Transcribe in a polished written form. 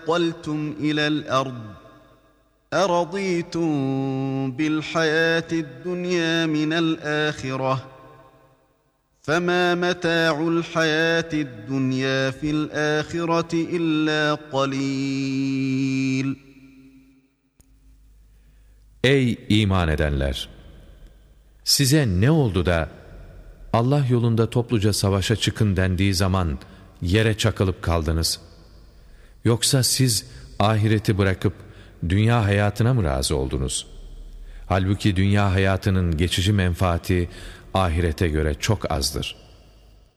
ثاقلتم إلى الأرض أرضيتم بالحياة الدنيا من الآخرة فما متاع الحياة الدنيا في الآخرة إلا قليل. Ey iman edenler! Size ne oldu da Allah yolunda topluca savaşa çıkın dendiği zaman yere çakılıp kaldınız? Yoksa siz ahireti bırakıp dünya hayatına mı razı oldunuz? Halbuki dünya hayatının geçici menfaati ahirete göre çok azdır.